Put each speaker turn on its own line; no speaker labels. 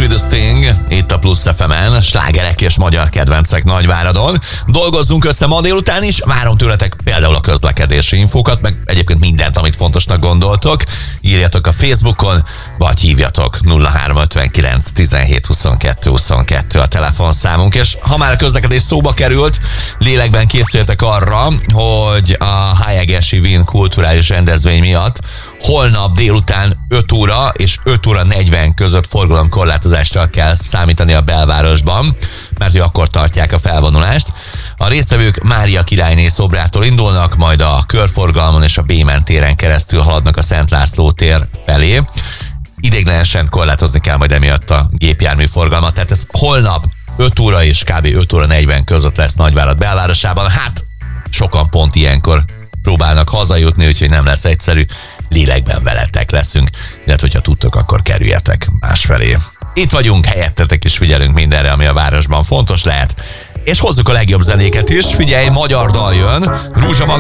with the Sting, itt a Plusz FM-en, slágerek és magyar kedvencek Nagyváradon. Dolgozzunk össze ma délután is, várom tőletek például a közlekedési infókat, meg egyébként mindent, amit fontosnak gondoltok. Írjatok a Facebookon, vagy hívjatok 0359 17 22 22 a telefonszámunk, és ha már a közlekedés szóba került, lélekben készüljetek arra, hogy a Hájegesi Wien kulturális rendezvény miatt holnap délután 5 óra és 5 óra 40 között forgalomkorlátozásra kell számítani a belvárosban, mert akkor tartják a felvonulást. A résztvevők Mária királyné szobrától indulnak, majd a körforgalmon és a Bémen téren keresztül haladnak a Szent László tér felé. Ideiglenesen korlátozni kell majd emiatt a gépjármű forgalmat, tehát ez holnap 5 óra és kb. 5 óra 40 között lesz Nagyvárad belvárosában. Hát sokan pont ilyenkor próbálnak hazajutni, úgyhogy nem lesz egyszerű. Lélekben veletek leszünk, illetve hogyha tudtok, akkor kerüljetek másfelé. Itt vagyunk helyettetek, és figyelünk mindenre, ami a városban fontos lehet. És hozzuk a legjobb zenéket is. Figyelj, magyar dal jön. Rúzsa Magda